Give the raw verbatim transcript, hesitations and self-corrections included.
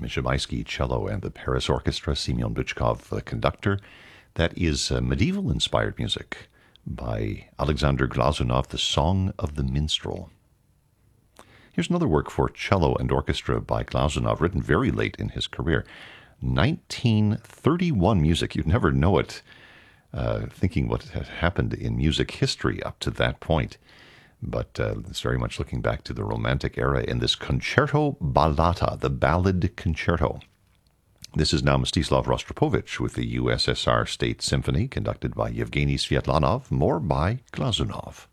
Mizhimaisky cello and the Paris Orchestra, Semyon Bychkov the conductor. That is uh, medieval-inspired music by Alexander Glazunov, The Song of the Minstrel. Here's another work for cello and orchestra by Glazunov, written very late in his career. nineteen thirty-one music. You'd never know it, uh, thinking what had happened in music history up to that point. But uh, it's very much looking back to the Romantic era in this Concerto Ballata, the Ballad Concerto. This is now Mstislav Rostropovich with the U S S R State Symphony, conducted by Yevgeny Svetlanov, more by Glazunov.